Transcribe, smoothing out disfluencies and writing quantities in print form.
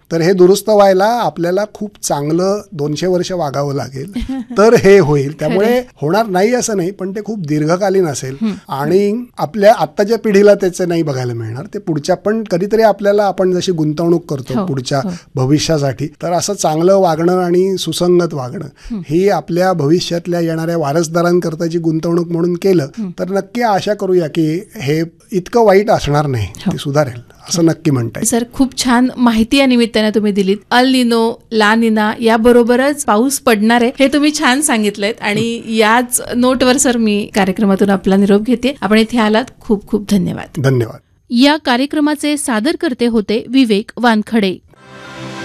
तर हे दुरुस्त व्हायला आपल्याला खूप चांगलं 200 वर्ष वागावं लागेल तर हे होईल. त्यामुळे होणार नाही असं नाही, पण ते खूप दीर्घकालीन असेल आणि आपल्या आत्ताच्या पिढीला त्याचे नाही बघायला मिळणार. ते पुढच्या पण कधीतरी आपल्याला आपण जशी गुंतवणूक करतो पुढच्या भविष्यासाठी, तर असं चांगलं वागणं आणि सुसंगत वागणं ही आपल्या भविष्यातल्या येणाऱ्या वारसदारांकरता जी गुंतवणूक म्हणून केलं तर नक्की आशा करूया की हे इतकं वाईट असणार नाही, ते सुधारेल असं नक्की म्हणताय. सर, खूप छान माहिती या निमित्ताने तुम्ही दिलीत. अल निनो, ला निना याबरोबरच पाऊस पडणार आहे हे तुम्ही छान सांगितलंय आणि याच नोटवर सर मी कार्यक्रमातून आपला निरोप घेते. आपण इथे आलात, खूप खूप धन्यवाद. धन्यवाद. या कार्यक्रमाचे सादरकर्ते होते विवेक वानखडे.